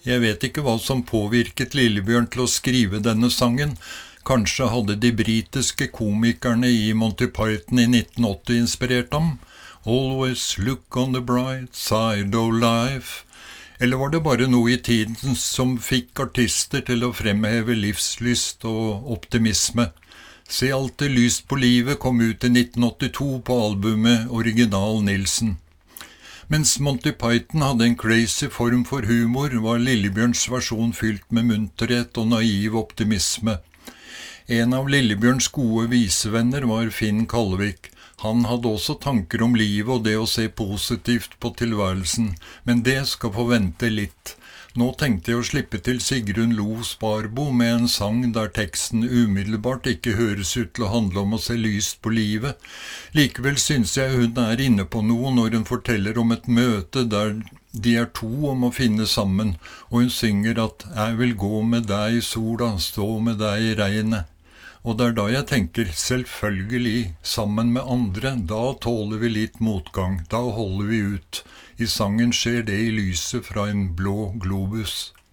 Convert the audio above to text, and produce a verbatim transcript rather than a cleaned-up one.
Jeg vet ikke hva som påvirket Lillebjørn til å skrive denne sangen. Kanskje hadde de britiske komikerne i Monty Python i nitten åtti inspirert ham. Always look on the bright side of life. Eller var det bare noe i tiden som fikk artister til å fremheve livslyst og optimisme? Se alltid lyst på livet kom ut i nitten åttito på albumet Original Nilsen. Mens Monty Python hadde en crazy form for humor, var Lillebjørns versjon fylt med munterhet og naiv optimisme. En av Lillebjørns gode visevenner var Finn Kalvik. Han hadde også tanker om livet og det å se positivt på tilværelsen, men det skal få vente litt. Nå tenkte jeg å slippe til Sigrun Lo Sparbo med en sang der teksten umiddelbart ikke høres ut til å handle om å se lyst på livet. Likevel synes jeg hun er inne på noe når hun forteller om et møte der de er to om å finne sammen, og hun synger at «Jeg vil gå med deg i sola, stå med deg i regnet». Og det er da jeg tenker, selvfølgelig, sammen med andre, da tåler vi litt motgang, da holder vi ut. I sangen skjer det i lyset fra en blå globus.